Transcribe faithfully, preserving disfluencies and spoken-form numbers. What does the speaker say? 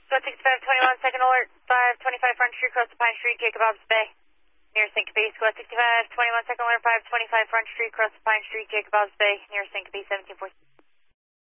Squad sixty-five twenty-one, second alert, five twenty-five Front Street, across the Pine Street, Jacobs Bay. Near Syncope. Squad sixty-five twenty-one, second alert, five twenty-five Front Street, across the Pine Street, Jacobs Bay. Near Syncope, seventeen fourteen.